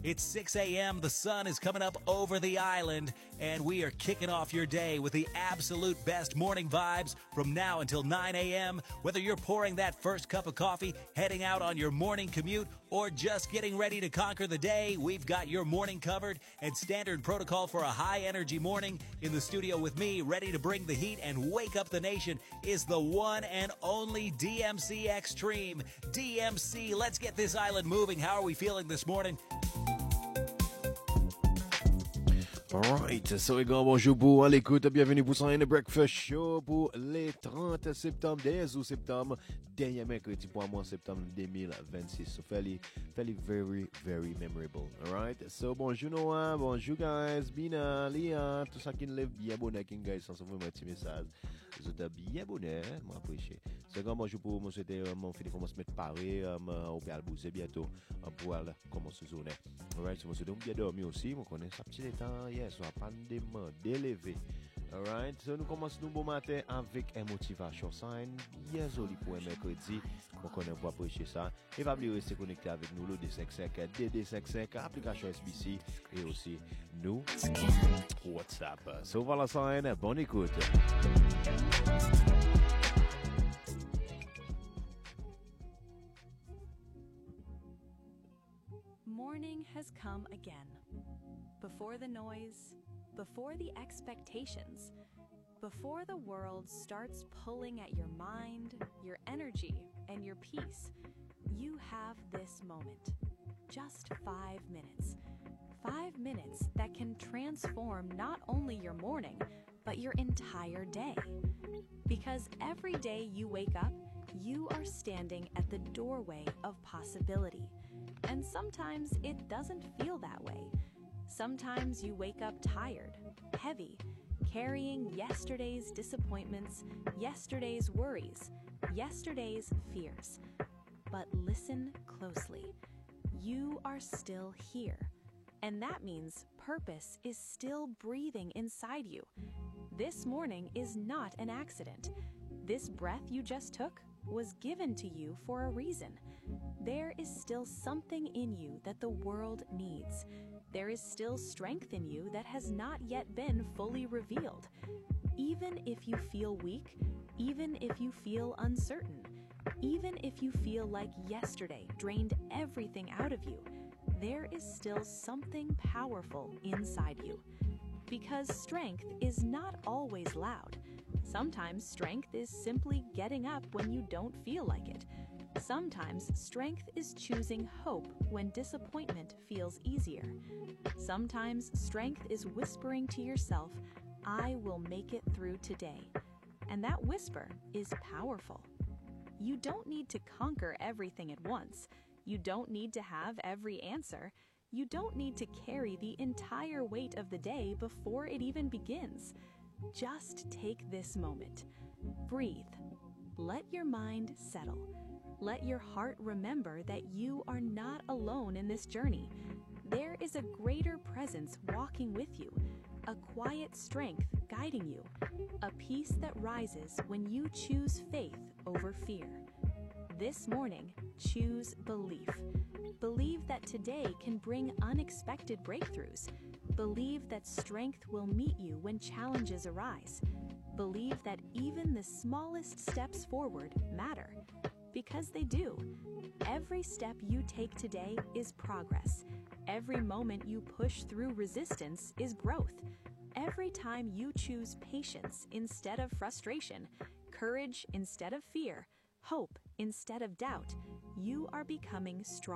It's 6 a.m. The sun is coming up over the island, and we are kicking off your day with the absolute best morning vibes from now until 9 a.m. Whether you're pouring that first cup of coffee, heading out on your morning commute, or just getting ready to conquer the day, we've got your morning covered. And standard protocol for a high-energy morning, in the studio with me, ready to bring the heat and wake up the nation, is the one and only DMC Extreme. DMC, let's get this island moving. How are we feeling this morning? Alright, so grand bonjour pour l'écoute, bienvenue pour son Breakfast Show pour les 30 septembre, 10 septembre, dernier mercredi pour mois septembre 2026. So fairly very, very memorable. Alright, so bonjour Noah, bonjour guys, Bina, Lia, tout ça qui lève bien bonheur, qui guys, sans s'envoyer un petit message. Vous êtes bien bonheur, m'apprécier. So grand bonjour pour moi, c'était mon fini pour moi se mettre paré, au Péal Bouze bientôt, pour aller commencer à zoner. Alright, so moi, c'est donc bien dormi aussi, moi connais ça petit temps. Yes, on va pas demander lever. Alright, so nous commençons nous bon matin avec un motivation sign bien joli pour un mercredi. On connaît pas prêcher ça. Et va oublier rester connecté avec nous le D55, DD55, application SBC et aussi nous WhatsApp. So voilà ça, bonne écoute. Morning has come again. Before the noise, before the expectations, before the world starts pulling at your mind, your energy, and your peace, you have this moment. Just 5 minutes. 5 minutes that can transform not only your morning, but your entire day. Because every day you wake up, you are standing at the doorway of possibility. And sometimes it doesn't feel that way. Sometimes you wake up tired, heavy, carrying yesterday's disappointments, yesterday's worries, yesterday's fears. But listen closely. You are still here. And that means purpose is still breathing inside you. This morning is not an accident. This breath you just took was given to you for a reason. There is still something in you that the world needs. There is still strength in you that has not yet been fully revealed. Even if you feel weak, even if you feel uncertain, even if you feel like yesterday drained everything out of you, there is still something powerful inside you. Because strength is not always loud. Sometimes strength is simply getting up when you don't feel like it. Sometimes strength is choosing hope when disappointment feels easier. Sometimes strength is whispering to yourself, I will make it through today. And that whisper is powerful. You don't need to conquer everything at once. You don't need to have every answer. You don't need to carry the entire weight of the day before it even begins. Just take this moment. Breathe. Let your mind settle. Let your heart remember that you are not alone in this journey. There is a greater presence walking with you, a quiet strength guiding you, a peace that rises when you choose faith over fear. This morning, choose belief. Believe that today can bring unexpected breakthroughs. Believe that strength will meet you when challenges arise. Believe that even the smallest steps forward matter. Because they do. Every step you take today is progress. Every moment you push through resistance is growth. Every time you choose patience instead of frustration, courage instead of fear, hope instead of doubt, you are becoming stronger.